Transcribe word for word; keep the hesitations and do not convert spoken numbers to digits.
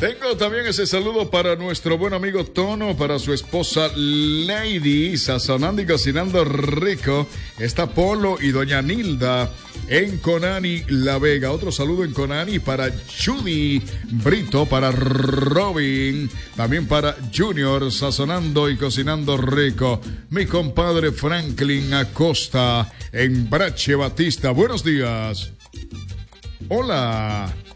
Tengo también ese saludo para nuestro buen amigo Tono, para su esposa Lady, sazonando y cocinando rico. Está Polo y doña Nilda en Conani, La Vega. Otro saludo en Conani para Judy Brito, para Robin, también para Junior, sazonando y cocinando rico. Mi compadre Franklin Acosta en Brache Batista. Buenos días. Hola.